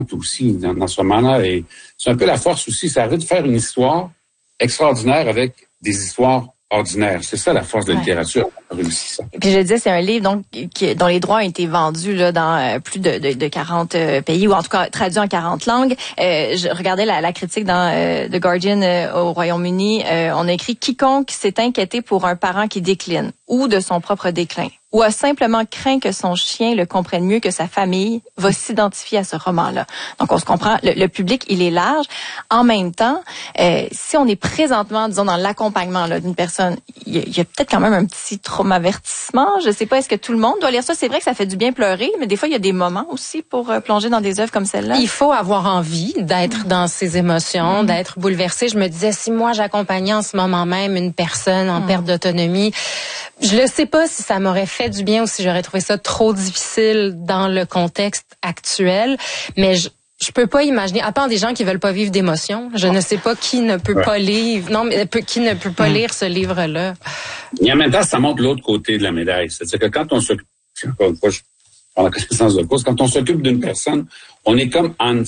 aussi dans ce roman-là. Et c'est un peu la force aussi, ça arrive de faire une histoire extraordinaire avec des histoires ordinaires. C'est ça la force de la littérature. Réussi ça. Et puis je disais, c'est un livre donc dont les droits ont été vendus là dans plus de 40 pays, ou en tout cas traduits en 40 langues. Je regardais la critique dans The Guardian au Royaume-Uni. On a écrit: quiconque s'est inquiété pour un parent qui décline ou de son propre déclin, ou a simplement craint que son chien le comprenne mieux que sa famille, va s'identifier à ce roman-là. Donc, on se comprend, le public, il est large. En même temps, si on est présentement, disons, dans l'accompagnement là d'une personne, il y a peut-être quand même un petit traumavertissement. Je sais pas, est-ce que tout le monde doit lire ça? C'est vrai que ça fait du bien pleurer, mais des fois, il y a des moments aussi pour plonger dans des œuvres comme celle-là. Il faut avoir envie d'être dans ses émotions, d'être bouleversé. Je me disais, si moi, j'accompagnais en ce moment même une personne en perte d'autonomie, je ne sais pas si ça m'aurait fait du bien ou si j'aurais trouvé ça trop difficile dans le contexte actuel, mais je peux pas imaginer, à part des gens qui veulent pas vivre d'émotions, je ne sais pas qui ne peut pas lire, qui ne peut pas lire ce livre-là. Et en même temps, ça montre l'autre côté de la médaille. C'est-à-dire que quand on s'occupe, encore une fois, je prends la connaissance de cause, quand on s'occupe d'une personne, on est comme Hans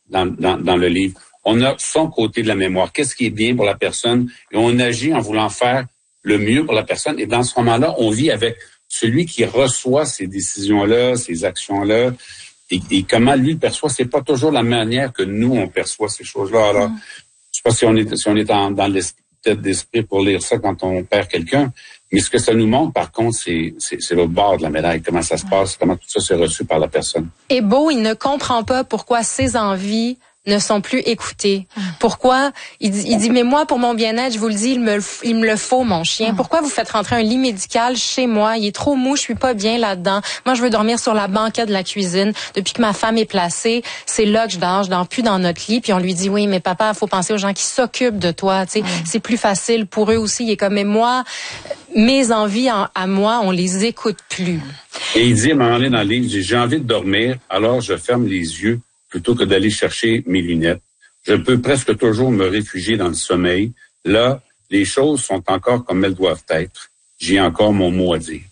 dans le livre. On a son côté de la mémoire. Qu'est-ce qui est bien pour la personne? Et on agit en voulant faire le mieux pour la personne. Et dans ce moment-là, on vit avec celui qui reçoit ces décisions-là, ces actions-là, et comment lui perçoit. C'est pas toujours la manière que nous, on perçoit ces choses-là. Alors, je sais pas si on est dans l'état d'esprit pour lire ça quand on perd quelqu'un, mais ce que ça nous montre, par contre, c'est le bord de la médaille, comment ça se passe, comment tout ça s'est reçu par la personne. Et Beau, il ne comprend pas pourquoi ses envies ne sont plus écoutés. Pourquoi? Il dit, mais moi, pour mon bien-être, je vous le dis, il me le faut, mon chien. Pourquoi vous faites rentrer un lit médical chez moi? Il est trop mou, je suis pas bien là-dedans. Moi, je veux dormir sur la banquette de la cuisine. Depuis que ma femme est placée, c'est là que je dors plus dans notre lit. Puis on lui dit, oui, mais papa, faut penser aux gens qui s'occupent de toi, tu sais. C'est plus facile pour eux aussi. Il est comme, mais moi, mes envies à moi, on les écoute plus. Et il dit, à un moment donné dans le livre, j'ai envie de dormir, alors je ferme les yeux plutôt que d'aller chercher mes lunettes. Je peux presque toujours me réfugier dans le sommeil. Là, les choses sont encore comme elles doivent être. J'ai encore mon mot à dire.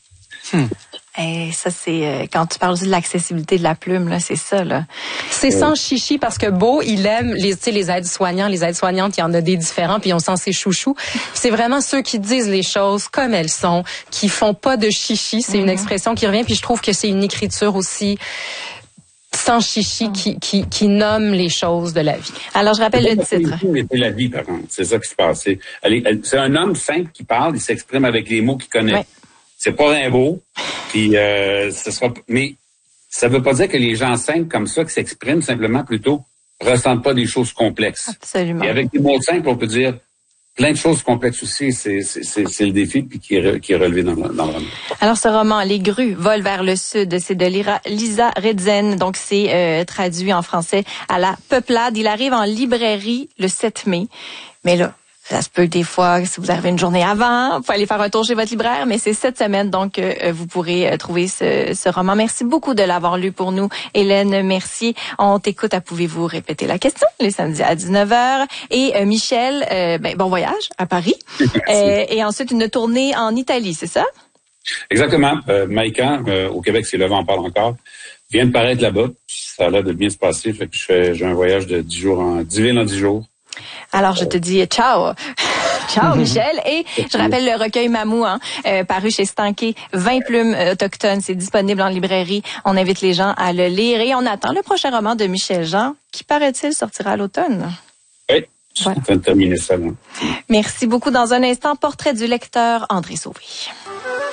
Et ça, c'est quand tu parles de l'accessibilité de la plume, là, c'est ça, là. C'est sans chichi, parce que Beau, il aime les aides-soignants, les aides-soignantes, il y en a des différents, puis on sent ses chouchous. C'est vraiment ceux qui disent les choses comme elles sont, qui font pas de chichi. C'est une expression qui revient, puis je trouve que c'est une écriture aussi sans chichi qui nomme les choses de la vie. Alors, je rappelle le titre. C'est la vie, par contre. C'est ça qui se passe. C'est un homme simple qui parle, il s'exprime avec les mots qu'il connaît. Ouais. C'est pas Rimbaud, puis mais ça veut pas dire que les gens simples comme ça qui s'expriment simplement plutôt ressentent pas des choses complexes. Absolument. Et avec des mots simples, on peut dire plein de choses complexes aussi. C'est le défi puis qui est relevé dans le roman. Alors, ce roman, Les grues volent vers le sud, c'est de Lisa Redzen. Donc, c'est traduit en français à la Peuplade. Il arrive en librairie le 7 mai. Mais là, ça se peut des fois, si vous arrivez une journée avant, vous pouvez aller faire un tour chez votre libraire, mais c'est cette semaine, donc vous pourrez trouver ce roman. Merci beaucoup de l'avoir lu pour nous, Hélène Mercier. On t'écoute, pouvez-vous répéter la question, les samedis à 19h. Et Michel, bon voyage à Paris. Et ensuite, une tournée en Italie, c'est ça? Exactement. Maïka, au Québec, c'est Le Vent en parle encore, vient de paraître là-bas. Ça a l'air de bien se passer, fait que j'ai un voyage de 10 villes en 10 jours. Alors, je te dis ciao. Ciao, Michel. Et je rappelle le recueil Mamou, paru chez Stanké, 20 plumes autochtones. C'est disponible en librairie. On invite les gens à le lire. Et on attend le prochain roman de Michel Jean, qui, paraît-il, sortira à l'automne. Oui, je suis en train de terminer ça. Là. Merci beaucoup. Dans un instant, portrait du lecteur, André Sauvé.